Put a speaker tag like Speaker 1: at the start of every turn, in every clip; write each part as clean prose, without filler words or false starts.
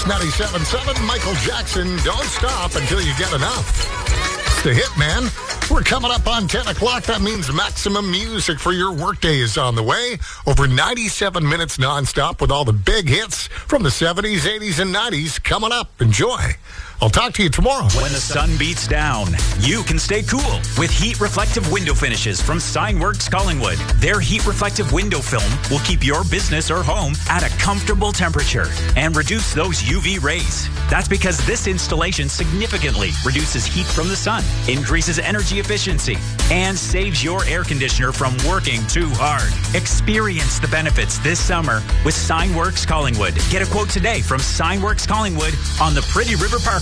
Speaker 1: 97.7, Michael Jackson, Don't Stop Until You Get Enough. It's the hit, man. We're coming up on 10 o'clock. That means maximum music for your workday is on the way. Over 97 minutes nonstop with all the big hits from the 70s, 80s, and 90s coming up. Enjoy. I'll talk to you tomorrow.
Speaker 2: When the sun beats down, you can stay cool with heat reflective window finishes from Signworks Collingwood. Their heat reflective window film will keep your business or home at a comfortable temperature and reduce those UV rays. That's because this installation significantly reduces heat from the sun, increases energy efficiency, and saves your air conditioner from working too hard. Experience the benefits this summer with Signworks Collingwood. Get a quote today from Signworks Collingwood on the Pretty River Parkway.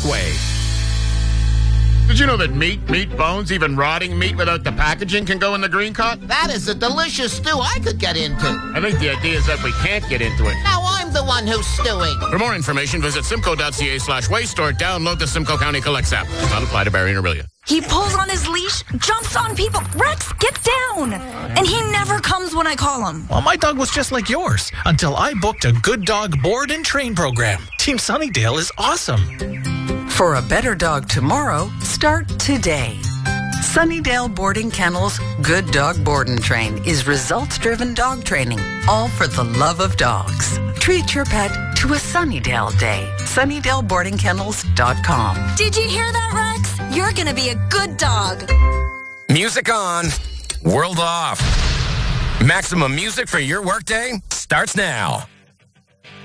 Speaker 3: Did you know that meat, bones, even rotting meat without the packaging can go in the green cart?
Speaker 4: That is a delicious stew I could get into.
Speaker 3: I think the idea is that we can't get into it.
Speaker 4: Now I'm the one who's stewing.
Speaker 3: For more information, visit simcoe.ca/waste or download the Simcoe County Collects app. Does not apply to Barrie and Orillia.
Speaker 5: He pulls on his leash, jumps on people. Rex, get down! And he never comes when I call him.
Speaker 6: Well, my dog was just like yours until I booked a Good Dog board and train program. Team Sunnydale is awesome.
Speaker 7: For a better dog tomorrow, start today. Sunnydale Boarding Kennels Good Dog Board and Train is results-driven dog training, all for the love of dogs. Treat your pet to a Sunnydale day. SunnydaleBoardingKennels.com.
Speaker 5: Did you hear that, Rex? You're gonna be a good dog.
Speaker 8: Music on, world off. Maximum music for your workday starts now.